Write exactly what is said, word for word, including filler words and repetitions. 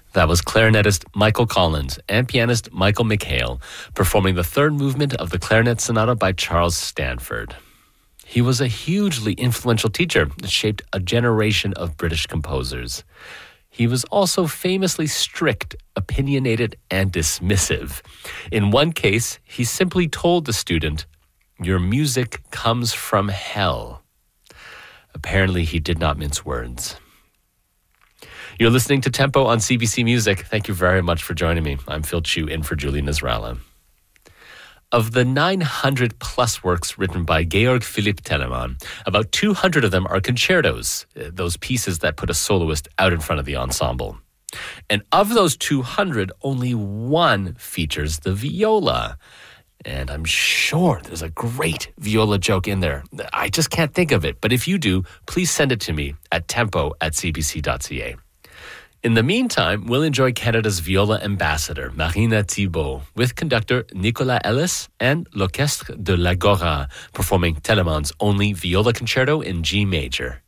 That was clarinetist Michael Collins and pianist Michael McHale performing the third movement of the Clarinet Sonata by Charles Stanford. He was a hugely influential teacher that shaped a generation of British composers. He was also famously strict, opinionated, and dismissive. In one case, he simply told the student, "Your music comes from hell." Apparently, he did not mince words. You're listening to Tempo on C B C Music. Thank you very much for joining me. I'm Phil Chu, in for Julie Nasrallah. Of the nine hundred plus works written by Georg Philipp Telemann, about two hundred of them are concertos, those pieces that put a soloist out in front of the ensemble. And of those two hundred, only one features the viola. And I'm sure there's a great viola joke in there. I just can't think of it. But if you do, please send it to me at tempo at c b c dot c a. In the meantime, we'll enjoy Canada's viola ambassador, Marina Thibault, with conductor Nicolas Ellis and L'Orchestre de l'Agora performing Telemann's only viola concerto in G major.